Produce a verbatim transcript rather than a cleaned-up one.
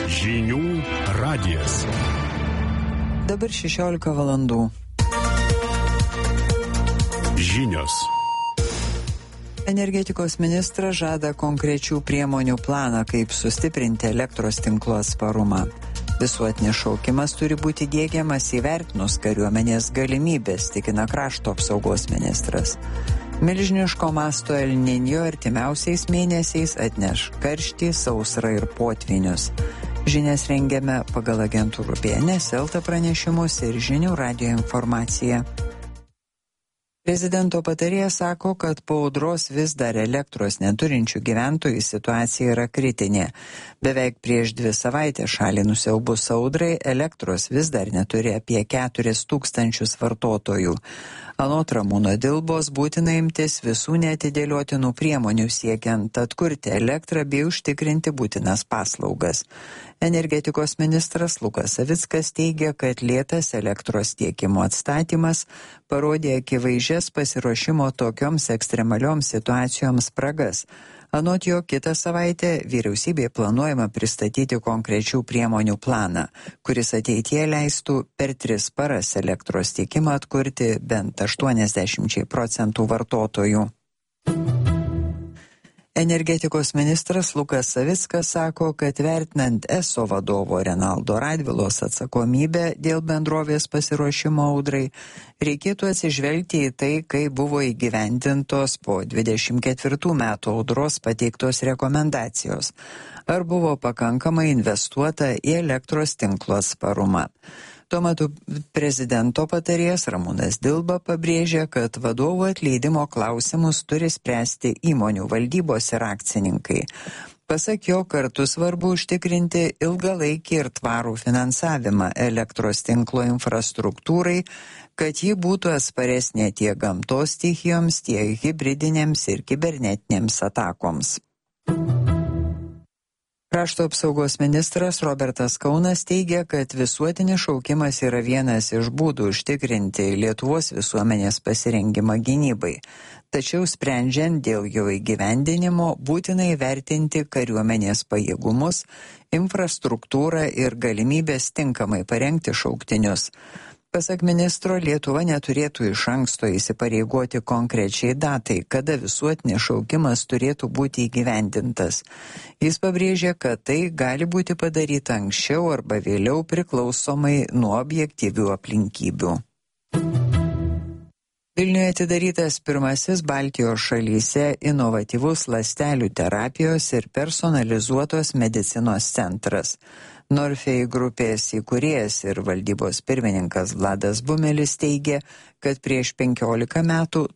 Žinių radijas. Dabar šešiolika valandų. Žinios. Energetikos ministras žada konkrečių priemonių planą, kaip sustiprinti elektros tinklo atsparumą. Visuotinis šaukimas turi būti diegiamas įvertinus kariuomenės galimybės, tikina krašto apsaugos ministras. Milžiniško masto El Niño artimiausiais mėnesiais atneš karštį, sausrą ir potvinius. Žinias rengiame pagal agentūrų B N S, Elta pranešimus ir Žinių radijo informaciją. Prezidento patarėjas sako, kad po audros vis dar elektros neturinčių gyventojų situacija yra kritinė. Beveik prieš dvi savaitės šalį nusiaubus audrai elektros vis dar neturi apie keturis tūkstančius vartotojų. Anot Ramūno Dilbos būtina imtis visų neatidėliotinų priemonių siekiant atkurti elektrą bei užtikrinti būtinas paslaugas. Energetikos ministras Lukas Savickas teigia, kad lėtas elektros tiekimo atstatymas parodė akivaizdžias pasiruošimo tokioms ekstremalioms situacijoms spragas. Anot jo, kitą savaitę vyriausybė planuojama pristatyti konkrečių priemonių planą, kuris ateityje leistų per tris paras elektros tiekimą atkurti bent aštuoniasdešimt procentų vartotojų. Energetikos ministras Lukas Savickas sako, kad vertinant ESO vadovo Renaldo Radvilos atsakomybę dėl bendrovės pasiruošimo audrai, reikėtų atsižvelgti į tai, kai buvo įgyvendintos po dvidešimt ketvirtų metų audros pateiktos rekomendacijos, ar buvo pakankamai investuota į elektros tinklo atsparumą. Tuo metu prezidento patarėjas Ramūnas Dilba pabrėžė, kad vadovų atleidimo klausimus turi spręsti įmonių valdybos ir akcininkai. Pasak jo, kartu svarbu užtikrinti ilgalaikį ir tvarų finansavimą elektros tinklo infrastruktūrai, kad ji būtų atsparesnė tiek gamtos stichijoms, tiek hibridinėms ir kibernetinėms atakoms. Krašto apsaugos ministras Robertas Kaunas teigia, kad visuotinis šaukimas yra vienas iš būdų užtikrinti Lietuvos visuomenės pasirengimą gynybai. Tačiau sprendžiant dėl jo įgyvendinimo būtina įvertinti kariuomenės pajėgumus, infrastruktūrą ir galimybės tinkamai parengti šauktinius. Pasak ministro, Lietuva neturėtų iš anksto įsipareigoti konkrečiai datai, kada visuotinis šaukimas turėtų būti įgyvendintas. Jis pabrėžė, kad tai gali būti padaryta anksčiau arba vėliau priklausomai nuo objektyvių aplinkybių. Vilniuje atidarytas pirmasis Baltijos šalyse inovatyvus ląstelių terapijos ir personalizuotos medicinos centras. Norfei grupės įkūrėjas ir valdybos pirmininkas Vladas Bumelis teigia, kad prieš penkiolika metų